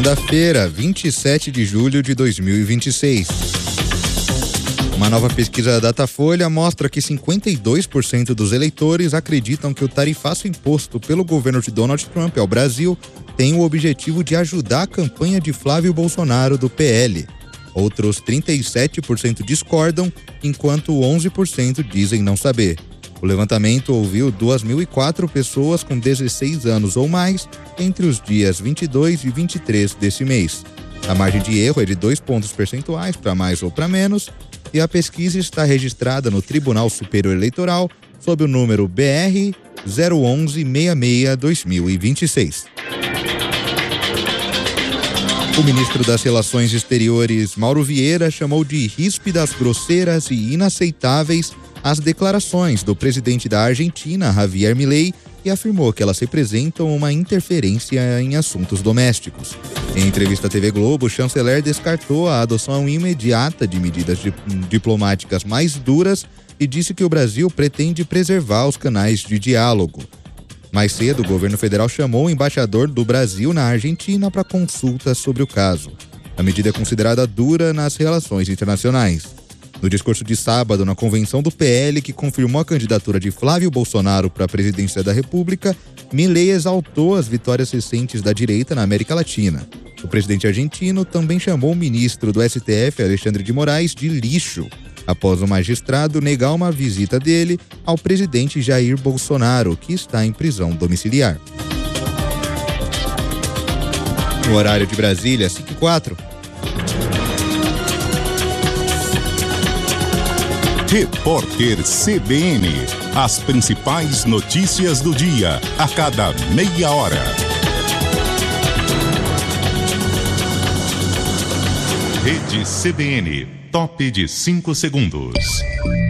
Segunda-feira, 27 de julho de 2026. Uma nova pesquisa da Datafolha mostra que 52% dos eleitores acreditam que o tarifaço imposto pelo governo de Donald Trump ao Brasil tem o objetivo de ajudar a campanha de Flávio Bolsonaro do PL. Outros 37% discordam, enquanto 11% dizem não saber. O levantamento ouviu 2.004 pessoas com 16 anos ou mais entre os dias 22 e 23 desse mês. A margem de erro é de 2 pontos percentuais para mais ou para menos, e a pesquisa está registrada no Tribunal Superior Eleitoral sob o número BR 01166-2026. O ministro das Relações Exteriores, Mauro Vieira, chamou de ríspidas, grosseiras e inaceitáveis as declarações do presidente da Argentina, Javier Milei, e afirmou que elas representam uma interferência em assuntos domésticos. Em entrevista à TV Globo, o chanceler descartou a adoção imediata de medidas diplomáticas mais duras e disse que o Brasil pretende preservar os canais de diálogo. Mais cedo, o governo federal chamou o embaixador do Brasil na Argentina para consulta sobre o caso. A medida é considerada dura nas relações internacionais. No discurso de sábado, na convenção do PL, que confirmou a candidatura de Flávio Bolsonaro para a presidência da República, Milei exaltou as vitórias recentes da direita na América Latina. O presidente argentino também chamou o ministro do STF, Alexandre de Moraes, de lixo, após o magistrado negar uma visita dele ao presidente Jair Bolsonaro, que está em prisão domiciliar. No horário de Brasília, 5h04. Repórter CBN. As principais notícias do dia, a cada meia hora. Rede CBN, top de 5 segundos.